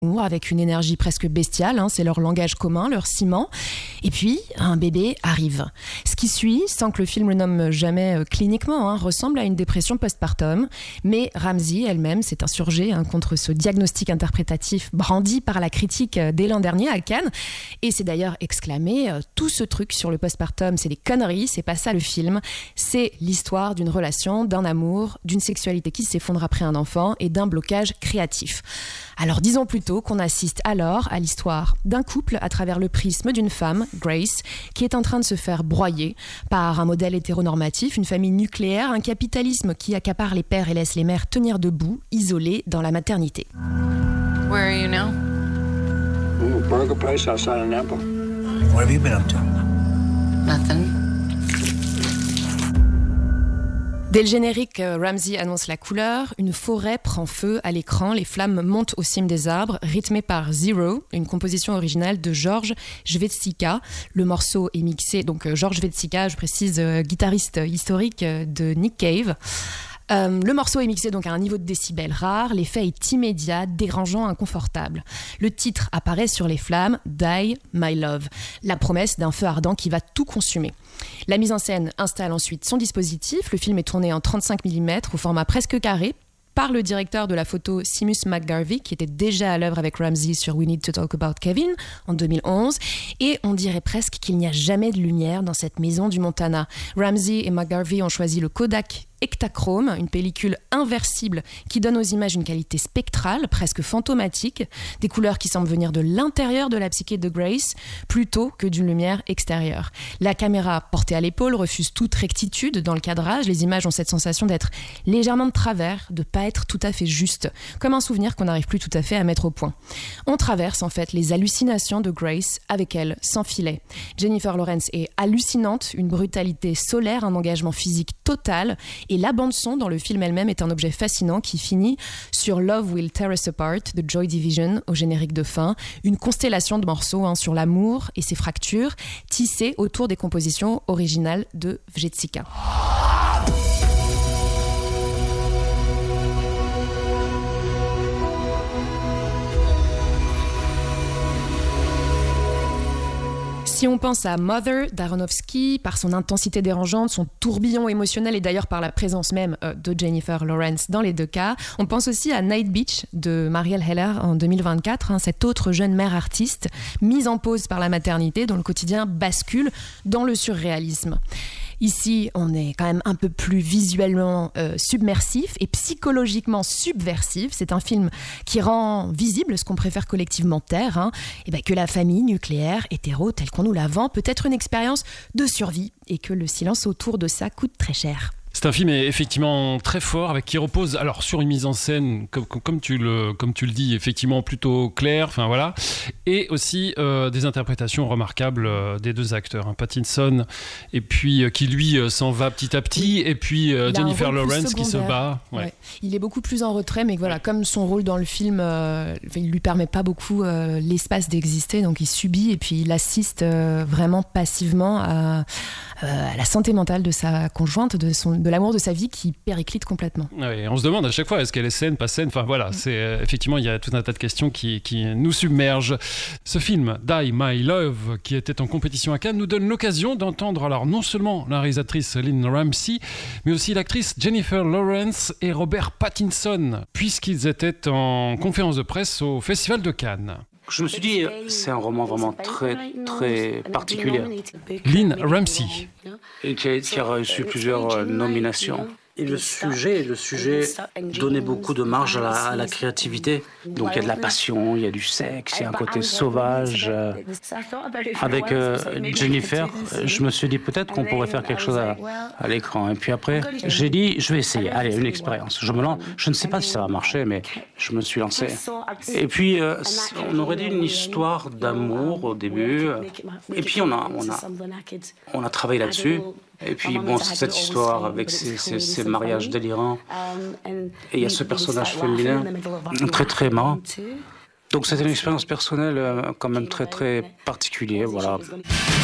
avec une énergie presque bestiale, c'est leur langage commun, leur ciment. Et puis, un bébé arrive. Ce qui suit, sans que le film le nomme jamais cliniquement, ressemble à une dépression postpartum. Mais Ramsey elle-même s'est insurgée contre ce diagnostic interprétatif brandi par la critique dès l'an dernier à Cannes. Et c'est d'ailleurs exclamé, tout ce truc sur le postpartum, c'est des conneries, c'est pas ça le film. C'est l'histoire d'une relation, d'un amour, d'une sexualité qui s'effondre après un enfant et d'un blocage créatif. Alors disons plutôt qu'on assiste alors à l'histoire d'un couple à travers le prisme d'une femme, Grace, qui est en train de se faire broyer par un modèle hétéronormatif, une famille nucléaire, un capitalisme qui accapare les pères et laisse les mères tenir debout, isolées dans la maternité. Where are you now? A burger place outside of Napa. What have you been up to? Nothing. Dès le générique, Ramsey annonce la couleur. Une forêt prend feu à l'écran. Les flammes montent aux cimes des arbres, rythmées par Zero, une composition originale de George Jwecka. Le morceau est mixé, donc George Jwecka, je précise, guitariste historique de Nick Cave. Le morceau est mixé donc à un niveau de décibels rare, l'effet est immédiat, dérangeant, inconfortable. Le titre apparaît sur les flammes, Die, My Love, la promesse d'un feu ardent qui va tout consumer. La mise en scène installe ensuite son dispositif, le film est tourné en 35 mm au format presque carré, par le directeur de la photo Seamus McGarvey, qui était déjà à l'œuvre avec Ramsey sur We Need to Talk About Kevin en 2011. Et on dirait presque qu'il n'y a jamais de lumière dans cette maison du Montana. Ramsey et McGarvey ont choisi le Kodak Ektachrome, une pellicule inversible qui donne aux images une qualité spectrale, presque fantomatique, des couleurs qui semblent venir de l'intérieur de la psyché de Grace, plutôt que d'une lumière extérieure. La caméra, portée à l'épaule, refuse toute rectitude dans le cadrage. Les images ont cette sensation d'être légèrement de travers, de pas être tout à fait juste, comme un souvenir qu'on n'arrive plus tout à fait à mettre au point. On traverse en fait les hallucinations de Grace avec elle, sans filet. Jennifer Lawrence est hallucinante, une brutalité solaire, un engagement physique total. Et la bande-son dans le film elle-même est un objet fascinant qui finit sur Love Will Tear Us Apart de Joy Division au générique de fin. Une constellation de morceaux sur l'amour et ses fractures, tissées autour des compositions originales de Jwecka. Si on pense à Mother d'Aronofsky, par son intensité dérangeante, son tourbillon émotionnel et d'ailleurs par la présence même de Jennifer Lawrence dans les deux cas, on pense aussi à Night Beach de Marielle Heller en 2024, cette autre jeune mère artiste mise en pause par la maternité dont le quotidien bascule dans le surréalisme. Ici, on est quand même un peu plus visuellement submersif et psychologiquement subversif. C'est un film qui rend visible ce qu'on préfère collectivement taire, que la famille nucléaire hétéro telle qu'on nous la vend peut être une expérience de survie et que le silence autour de ça coûte très cher. C'est un film effectivement très fort, qui repose alors sur une mise en scène comme tu le dis, effectivement plutôt claire, et aussi des interprétations remarquables des deux acteurs, Pattinson et puis qui lui s'en va petit à petit, et puis Jennifer Lawrence qui se bat. Ouais. Il est beaucoup plus en retrait, mais comme son rôle dans le film, il lui permet pas beaucoup l'espace d'exister, donc il subit et puis il assiste vraiment passivement à la santé mentale de sa conjointe, de l'amour de sa vie qui périclite complètement. Oui, on se demande à chaque fois, est-ce qu'elle est saine, pas saine ? C'est effectivement, il y a tout un tas de questions qui nous submergent. Ce film, Die, My Love, qui était en compétition à Cannes, nous donne l'occasion d'entendre alors non seulement la réalisatrice Lynn Ramsey, mais aussi l'actrice Jennifer Lawrence et Robert Pattinson, puisqu'ils étaient en conférence de presse au Festival de Cannes. Je me suis dit, c'est un roman vraiment très, très particulier. Lynn Ramsey. Et qui a reçu plusieurs nominations. Et le sujet donnait beaucoup de marge à la créativité. Donc il y a de la passion, il y a du sexe, il y a un côté sauvage. Avec Jennifer, je me suis dit peut-être qu'on pourrait faire quelque chose à l'écran. Et puis après, j'ai dit, je vais essayer. Allez, une expérience. Je me lance. Je ne sais pas si ça va marcher, mais je me suis lancé. Et puis, on aurait dit une histoire d'amour au début. Et puis, on a travaillé là-dessus. Et puis, cette histoire avec ces mariages délirants. Et il y a ce personnage féminin très, très marrant. Donc, c'était une expérience personnelle quand même très, très particulière, voilà.